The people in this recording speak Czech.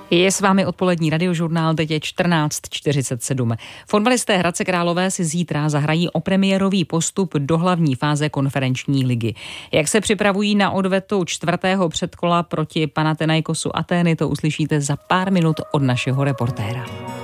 Je s vámi odpolední radiožurnál, teď je 14:47. Fotbalisté Hradce Králové si zítra zahrají o premiérový postup do hlavní fáze konferenční ligy. Jak se připravují na odvetu 4. předkola proti Panathinaikosu Atény, to uslyšíte za pár minut od našeho reportéra.